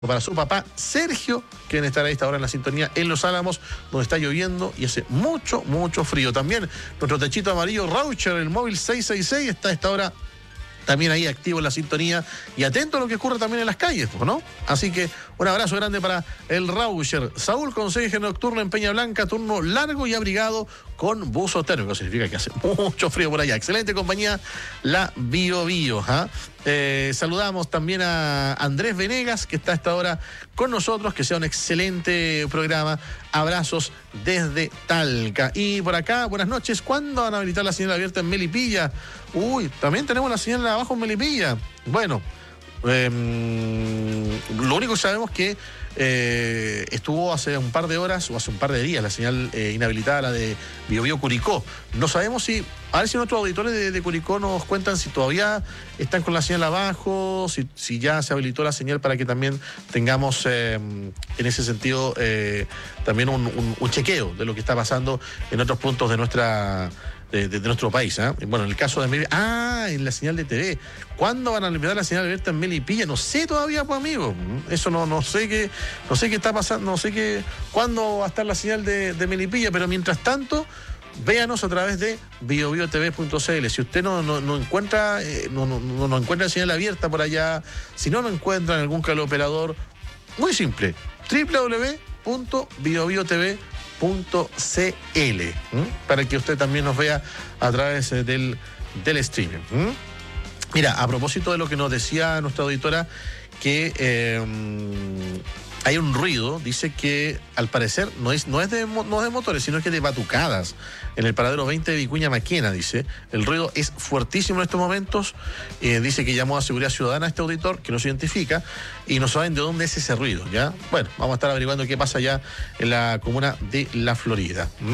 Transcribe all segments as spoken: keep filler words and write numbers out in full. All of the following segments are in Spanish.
para su papá Sergio, que deben estar a esta hora en la sintonía en Los Álamos, donde está lloviendo y hace mucho, mucho frío. También nuestro techito amarillo Rauscher, el móvil seis seis seis, está a esta hora también ahí activo en la sintonía y atento a lo que ocurre también en las calles, ¿no? Así que un abrazo grande para el Rauscher. Saúl, conserje nocturno en Peña Blanca, turno largo y abrigado con buzo térmico. Significa que hace mucho frío por allá. Excelente compañía, la Bio Bio. ¿eh? Eh, saludamos también a Andrés Venegas, que está a esta hora con nosotros. Que sea un excelente programa. Abrazos desde Talca. Y por acá, buenas noches. ¿Cuándo van a habilitar la señal abierta en Melipilla? Uy, también tenemos la señal abajo en Melipilla. Bueno, eh, lo único que sabemos es que eh, estuvo hace un par de horas o hace un par de días la señal eh, inhabilitada, la de Bio Bio Curicó. No sabemos si, a ver si nuestros auditores de, de Curicó nos cuentan si todavía están con la señal abajo, si, si ya se habilitó la señal para que también tengamos eh, en ese sentido eh, también un, un, un chequeo de lo que está pasando en otros puntos de nuestra... De, de, de nuestro país, ¿eh? Bueno, en el caso de Melipilla, ah, en la señal de T V. ¿Cuándo van a limitar la señal abierta en Melipilla? No sé todavía, pues, amigo. Eso no, no sé qué, no sé qué está pasando, no sé qué, cuándo va a estar la señal de, de Melipilla, pero mientras tanto, véanos a través de bio bio t v punto c l. Si usted no, no, no encuentra, eh, no, no, no, no encuentra señal abierta por allá, si no lo encuentra en algún cable-operador, muy simple, doble u doble u doble u punto bio bio t v punto c l, ¿eh? Para que usted también nos vea a través del, del streaming. ¿eh? Mira, a propósito de lo que nos decía nuestra auditora, que eh, hay un ruido, dice que al parecer no es, no es de, no es de motores, sino que de batucadas en el paradero veinte de Vicuña Maquena, dice. El ruido es fuertísimo en estos momentos. Eh, dice que llamó a Seguridad Ciudadana a este auditor, que no se identifica, y no saben de dónde es ese ruido, ¿ya? Bueno, vamos a estar averiguando qué pasa ya en la comuna de La Florida. ¿Mm?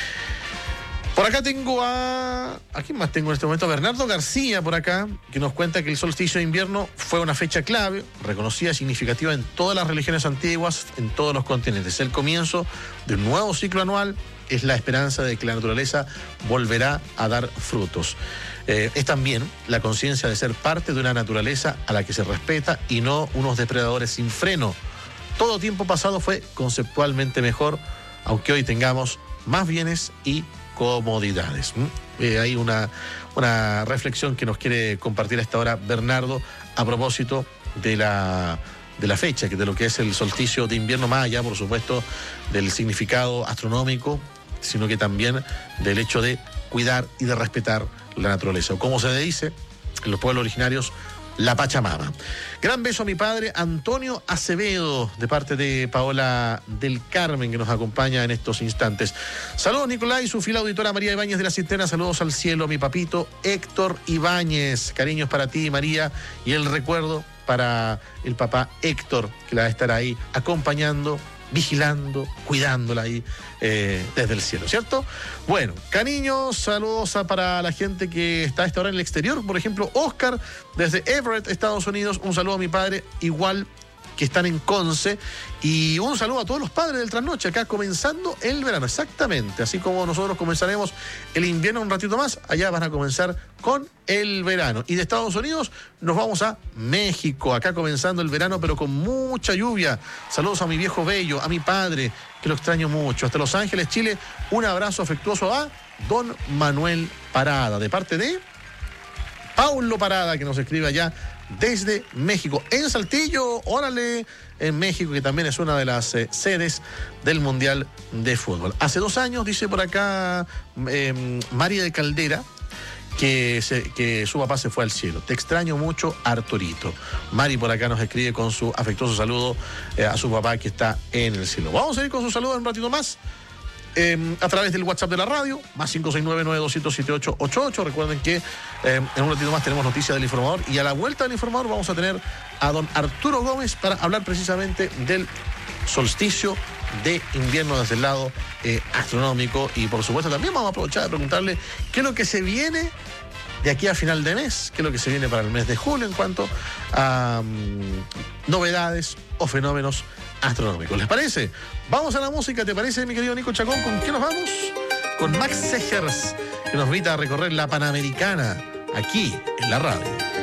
Por acá tengo a... ¿A quién más tengo en este momento? A Bernardo García por acá, que nos cuenta que el solsticio de invierno fue una fecha clave, reconocida y significativa en todas las religiones antiguas, en todos los continentes. El comienzo de un nuevo ciclo anual, es la esperanza de que la naturaleza volverá a dar frutos. Eh, es también la conciencia de ser parte de una naturaleza a la que se respeta y no unos depredadores sin freno. Todo tiempo pasado fue conceptualmente mejor, aunque hoy tengamos más bienes y comodidades. Eh, hay una, una reflexión que nos quiere compartir a esta hora Bernardo a propósito de la, de la fecha, que de lo que es el solsticio de invierno, más allá, por supuesto, del significado astronómico, sino que también del hecho de cuidar y de respetar la naturaleza, o como se dice en los pueblos originarios, la Pachamama. Gran beso a mi padre Antonio Acevedo, de parte de Paola del Carmen, que nos acompaña en estos instantes. Saludos, Nicolás, y su fiel auditora María Ibáñez de la Cisterna. Saludos al cielo, mi papito Héctor Ibáñez. Cariños para ti, María, y el recuerdo para el papá Héctor, que la va a estar ahí acompañando, vigilando, cuidándola ahí eh, desde el cielo, ¿cierto? Bueno, cariños, saludos a, para la gente que está a esta hora en el exterior. Por ejemplo, Oscar, desde Everett, Estados Unidos. Un saludo a mi padre, igual que están en Conce. Y un saludo a todos los padres del Trasnoche, acá comenzando el verano, exactamente. Así como nosotros comenzaremos el invierno un ratito más, allá van a comenzar con el verano. Y de Estados Unidos nos vamos a México, acá comenzando el verano, pero con mucha lluvia. Saludos a mi viejo bello, a mi padre, que lo extraño mucho. Hasta Los Ángeles, Chile, un abrazo afectuoso a don Manuel Parada, de parte de Paulo Parada, que nos escribe allá desde México. En Saltillo, órale, en México, que también es una de las eh, sedes del Mundial de Fútbol. Hace dos años, dice por acá eh, María de Caldera, que, se, que su papá se fue al cielo. Te extraño mucho, Arturito. Mari por acá nos escribe con su afectuoso saludo eh, a su papá, que está en el cielo. Vamos a ir con su saludo en un ratito más. Eh, a través del WhatsApp de la radio, más cinco seis nueve, nueve dos cero siete ocho ocho ocho. Recuerden que eh, en un ratito más tenemos noticias del informador, y a la vuelta del informador vamos a tener a don Arturo Gómez para hablar precisamente del solsticio de invierno desde el lado eh, astronómico, y por supuesto también vamos a aprovechar de preguntarle qué es lo que se viene de aquí a final de mes, qué es lo que se viene para el mes de julio en cuanto a um, novedades o fenómenos astronómicos. ¿Les parece? Vamos a la música, ¿te parece, mi querido Nico Chacón? ¿Con qué nos vamos? Con Max Segers, que nos invita a recorrer la Panamericana aquí en la radio.